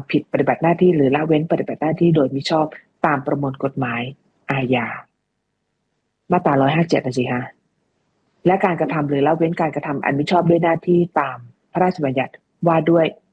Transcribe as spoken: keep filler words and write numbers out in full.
ผิดปฏิบัติหน้าที่หรือละเว้นปฏิบัติหน้าที่โดยมิชอบตามประมวลกฎหมายอาญามาตราหนึ่งร้อยห้าสิบเจ็ดนะสิฮะและการกระทำหรือละเว้นการกระทำอันมิชอบด้วยหน้าที่ตามพระราชบัญญัติว่าด้วย